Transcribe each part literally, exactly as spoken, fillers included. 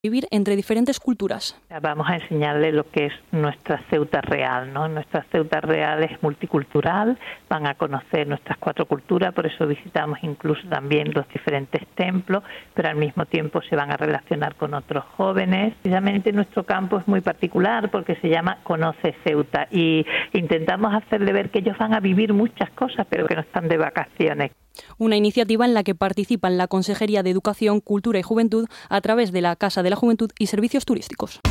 vivir entre diferentes culturas. Vamos a enseñarles lo que es nuestra Ceuta real, ¿no? Nuestra Ceuta real es multicultural, van a conocer nuestras cuatro culturas, por eso visitamos incluso también los diferentes templos, pero al mismo tiempo se van a relacionar con otros jóvenes. Precisamente nuestro campo es muy particular porque se llama Conoce Ceuta y intentamos hacerle ver que ellos van a vivir muchas cosas, pero que no están de vacaciones. Una iniciativa en la que participan la Consejería de Educación, Cultura y Juventud a través de la Casa de la Juventud y Servicios Turísticos.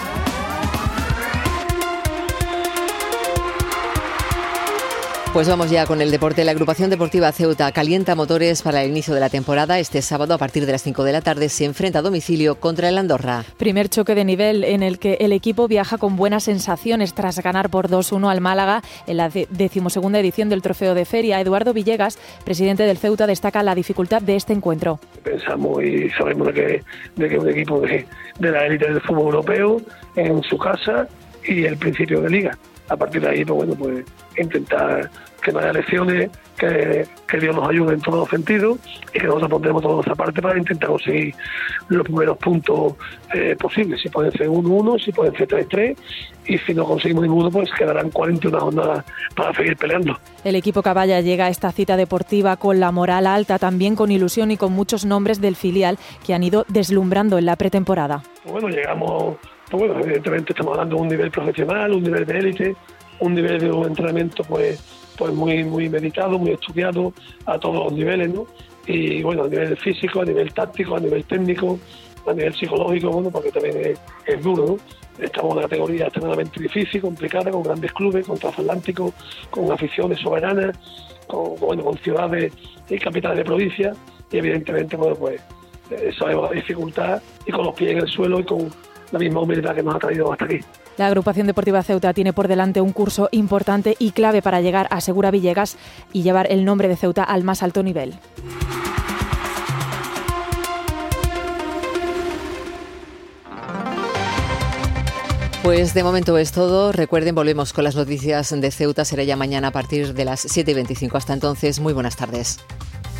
Pues vamos ya con el deporte. La agrupación deportiva Ceuta calienta motores para el inicio de la temporada. Este sábado, a partir de las cinco de la tarde, se enfrenta a domicilio contra el Andorra. Primer choque de nivel en el que el equipo viaja con buenas sensaciones tras ganar por dos uno al Málaga en la decimosegunda edición del Trofeo de Feria. Eduardo Villegas, presidente del Ceuta, destaca la dificultad de este encuentro. Pensamos y sabemos de que, de que un equipo de, de la élite del fútbol europeo en su casa y el principio de liga. A partir de ahí, pues bueno, pues intentar que no haya lesiones, que, que Dios nos ayude en todos los sentidos y que nosotros pondremos toda nuestra parte para intentar conseguir los primeros puntos eh, posibles. Si pueden ser uno uno, si pueden ser tres tres y si no conseguimos ninguno, pues quedarán cuarenta y una jornadas para seguir peleando. El equipo Caballa llega a esta cita deportiva con la moral alta, también con ilusión y con muchos nombres del filial que han ido deslumbrando en la pretemporada. Bueno, llegamos... Pues bueno, evidentemente estamos hablando de un nivel profesional, un nivel de élite, un nivel de un entrenamiento pues pues muy muy meditado, muy estudiado a todos los niveles, ¿no? Y bueno, a nivel físico, a nivel táctico, a nivel técnico, a nivel psicológico, bueno, porque también es, es duro, ¿no? Estamos en una categoría extremadamente difícil, complicada, con grandes clubes, con transatlánticos, con aficiones soberanas, con, bueno, con ciudades y capitales de provincia, y evidentemente, bueno, pues eh, sabemos la dificultad y con los pies en el suelo y con la misma humildad que nos ha traído hasta aquí. La agrupación deportiva Ceuta tiene por delante un curso importante y clave para llegar, asegura Villegas, y llevar el nombre de Ceuta al más alto nivel. Pues de momento es todo. Recuerden, volvemos con las noticias de Ceuta. Será ya mañana a partir de las siete y veinticinco. Hasta entonces, muy buenas tardes.